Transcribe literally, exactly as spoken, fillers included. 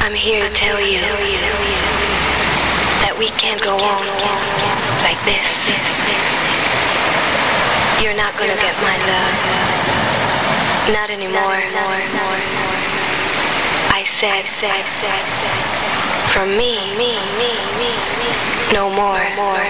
I'm here to tell you that we can't go on like this. You're not gonna get my love. Not anymore. I said, from me, no more.